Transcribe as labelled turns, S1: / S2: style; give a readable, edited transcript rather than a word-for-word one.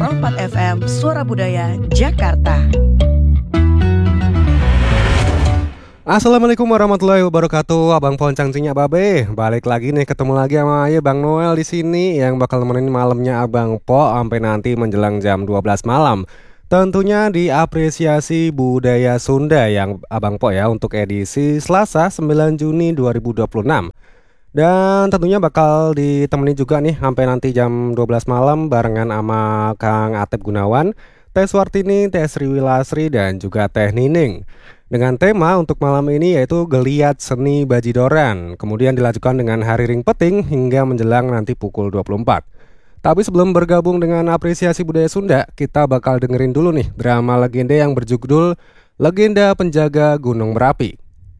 S1: 104 FM Suara Budaya Jakarta.
S2: Assalamualaikum warahmatullahi wabarakatuh, Abang Poncang Cinya Babe. Balik lagi nih, ketemu lagi sama Bang Noel di sini yang bakal nemenin malamnya Abang Po sampai nanti menjelang jam 12 malam. Tentunya diapresiasi budaya Sunda yang Abang Po ya untuk edisi Selasa 9 Juni 2026. Dan tentunya bakal ditemani juga nih sampai nanti jam 12 malam barengan sama Kang Atep Gunawan, Teh Suartini, Teh Sri Wilasri, dan juga Teh Nining. Dengan tema untuk malam ini yaitu Geliat Seni Bajidoran. Kemudian dilanjutkan dengan Hari Ring Peting hingga menjelang nanti pukul 24. Tapi sebelum bergabung dengan apresiasi budaya Sunda, kita bakal dengerin dulu nih drama legenda yang berjudul Legenda Penjaga Gunung Merapi.